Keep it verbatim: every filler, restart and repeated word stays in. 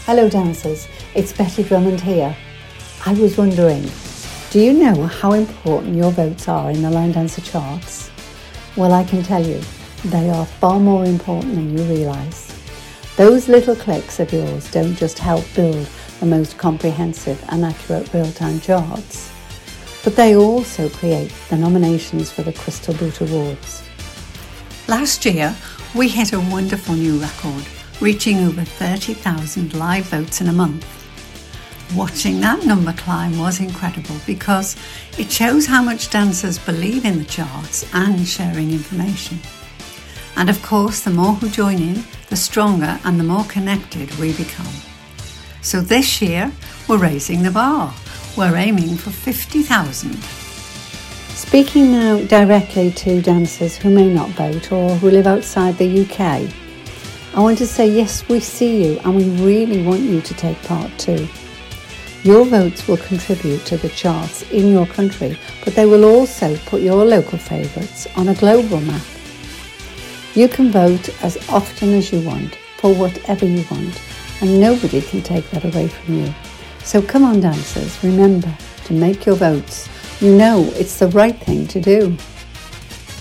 Hello dancers, it's Betty Drummond here. I was wondering, do you know how important your votes are in the Line Dancer charts? Well, I can tell you, they are far more important than you realise. Those little clicks of yours don't just help build the most comprehensive and accurate real-time charts, but they also create the nominations for the Crystal Boot Awards. Last year, we hit a wonderful new record, reaching over thirty thousand live votes in a month. Watching that number climb was incredible because it shows how much dancers believe in the charts and sharing information. And of course, the more who join in, the stronger and the more connected we become. So this year, we're raising the bar. We're aiming for fifty thousand. Speaking now directly to dancers who may not vote or who live outside the U K, I want to say yes, we see you and we really want you to take part too. Your votes will contribute to the charts in your country, but they will also put your local favourites on a global map. You can vote as often as you want for whatever you want, and nobody can take that away from you. So come on dancers, remember to make your votes. You know it's the right thing to do.